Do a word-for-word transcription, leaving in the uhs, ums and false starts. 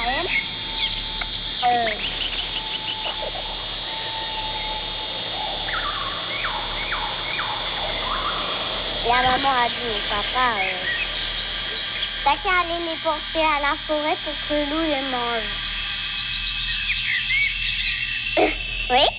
Euh... La maman a dit au papa, euh, t'as qu'à aller les porter à la forêt pour que le loup les mange. Oui.